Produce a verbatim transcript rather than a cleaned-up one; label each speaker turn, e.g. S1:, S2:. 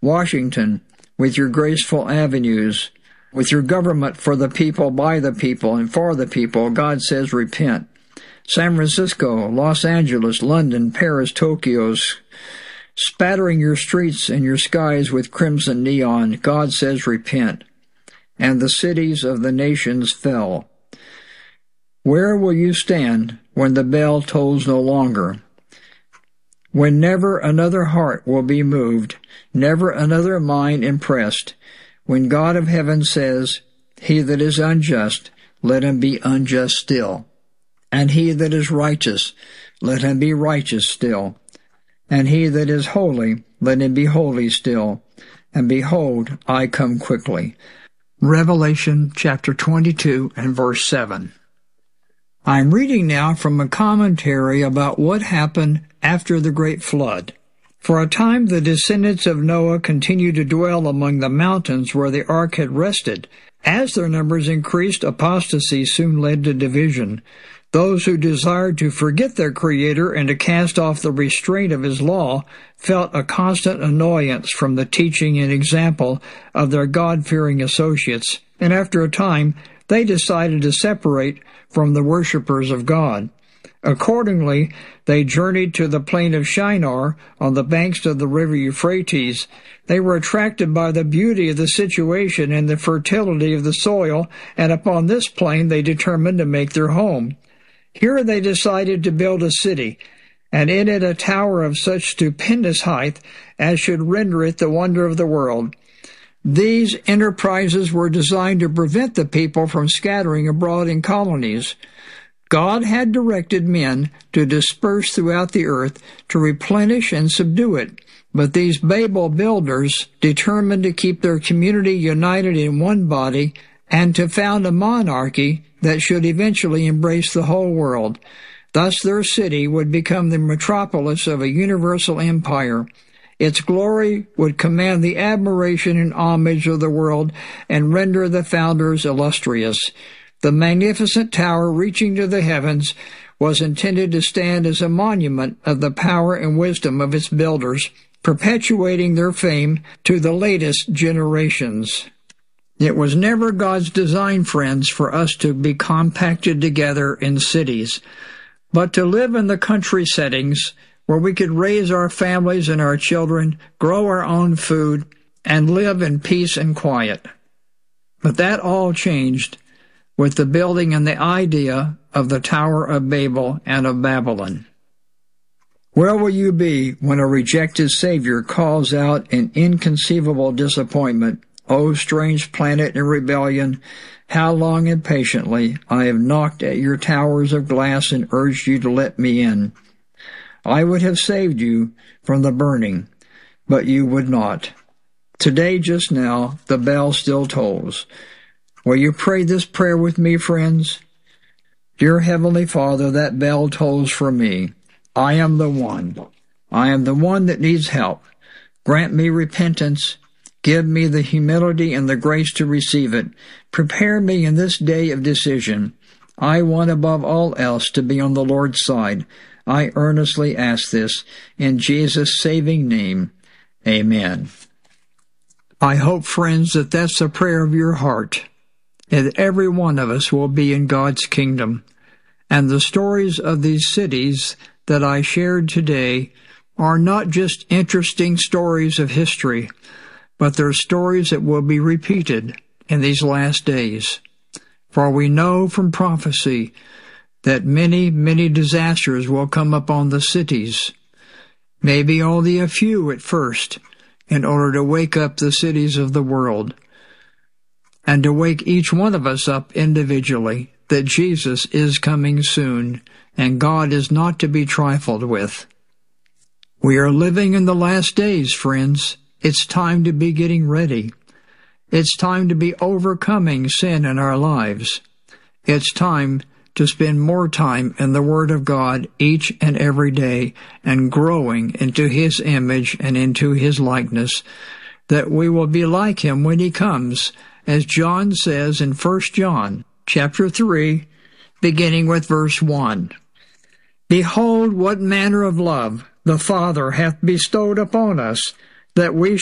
S1: Washington, with your graceful avenues, with your government for the people, by the people, and for the people, God says repent. San Francisco, Los Angeles, London, Paris, Tokyo, spattering your streets and your skies with crimson neon, God says repent. And the cities of the nations fell. Where will you stand when the bell tolls no longer? When never another heart will be moved, never another mind impressed, when God of heaven says, he that is unjust, let him be unjust still. And he that is righteous, let him be righteous still. And he that is holy, let him be holy still. And behold, I come quickly. Revelation chapter twenty-two and verse seven. I'm reading now from a commentary about what happened after the great flood. For a time the descendants of Noah continued to dwell among the mountains where the ark had rested. As their numbers increased, apostasy soon led to division. Those who desired to forget their Creator and to cast off the restraint of His law felt a constant annoyance from the teaching and example of their God-fearing associates, and after a time they decided to separate from the worshippers of God. Accordingly, they journeyed to the plain of Shinar on the banks of the river Euphrates. They were attracted by the beauty of the situation and the fertility of the soil, and upon this plain they determined to make their home. Here they decided to build a city, and in it a tower of such stupendous height as should render it the wonder of the world. These enterprises were designed to prevent the people from scattering abroad in colonies. God had directed men to disperse throughout the earth to replenish and subdue it, but these Babel builders determined to keep their community united in one body and to found a monarchy that should eventually embrace the whole world. Thus their city would become the metropolis of a universal empire. Its glory would command the admiration and homage of the world and render the founders illustrious. The magnificent tower reaching to the heavens was intended to stand as a monument of the power and wisdom of its builders, perpetuating their fame to the latest generations. It was never God's design, friends, for us to be compacted together in cities, but to live in the country settings where we could raise our families and our children, grow our own food, and live in peace and quiet. But that all changed with the building and the idea of the Tower of Babel and of Babylon. Where will you be when a rejected Savior calls out in inconceivable disappointment, O strange planet in rebellion, how long and patiently I have knocked at your towers of glass and urged you to let me in. I would have saved you from the burning, but you would not. Today, just now, the bell still tolls. Will you pray this prayer with me, friends? Dear Heavenly Father, that bell tolls for me. I am the one. I am the one that needs help. Grant me repentance. Give me the humility and the grace to receive it. Prepare me in this day of decision. I want above all else to be on the Lord's side. I earnestly ask this in Jesus' saving name. Amen. I hope, friends, that that's the prayer of your heart, that every one of us will be in God's kingdom. And the stories of these cities that I shared today are not just interesting stories of history, but they're stories that will be repeated in these last days. For we know from prophecy that many, many disasters will come upon the cities, maybe only a few at first, in order to wake up the cities of the world, and to wake each one of us up individually that Jesus is coming soon, and God is not to be trifled with. We are living in the last days, friends. It's time to be getting ready. It's time to be overcoming sin in our lives. It's time to spend more time in the Word of God each and every day and growing into His image and into His likeness, that we will be like Him when He comes, as John says in First John chapter three, beginning with verse one. Behold, what manner of love the Father hath bestowed upon us, that we